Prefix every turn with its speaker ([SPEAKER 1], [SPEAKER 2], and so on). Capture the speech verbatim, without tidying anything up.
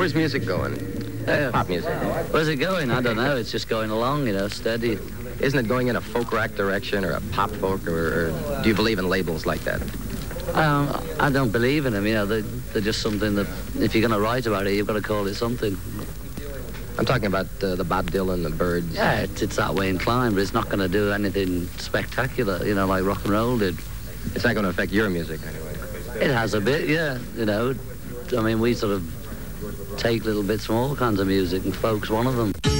[SPEAKER 1] Where's music going?
[SPEAKER 2] Uh,
[SPEAKER 1] Pop music.
[SPEAKER 2] Where's it going? I don't know. It's just going along, you know, steady.
[SPEAKER 1] Isn't it going in a folk rock direction or a pop folk, or, or do you believe in labels like that?
[SPEAKER 2] Um, I don't believe in them, you know. They're, they're just something that, if you're going to write about it, you've got to call it something.
[SPEAKER 1] I'm talking about uh, the Bob Dylan, the Byrds.
[SPEAKER 2] Yeah, it's, it's that way inclined, but it's not going to do anything spectacular, you know, like rock and roll did.
[SPEAKER 1] It's not going to affect your music anyway.
[SPEAKER 2] It has a bit, yeah, you know. I mean, we sort of take little bits from all kinds of music, and folk's one of them.